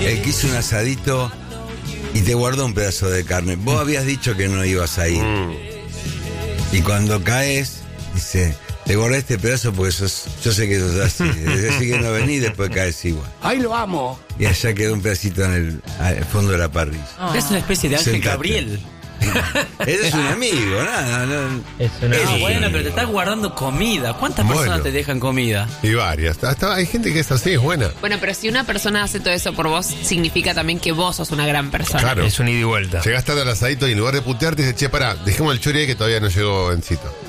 el que hizo un asadito y te guardó un pedazo de carne. Vos habías dicho que no ibas a ir. Y cuando caes, dice, te guardé este pedazo porque yo sé que sos así. Es decir, que no venís y después caes igual. ¡Ay, lo amo! Y allá quedó un pedacito al fondo de la parrilla. Es una especie de Ángel Sentate. Gabriel. Ese es un amigo, nada, no. No, bueno, pero te estás guardando comida. ¿Cuántas personas te dejan comida? Y varias. Hasta hay gente que es así, es buena. Bueno, pero si una persona hace todo eso por vos, significa también que vos sos una gran persona. Claro. Es un ida y vuelta. Llegás tarde al asadito y en lugar de putearte dice, che, pará, dejemos el chori ahí que todavía no llegó Bencito.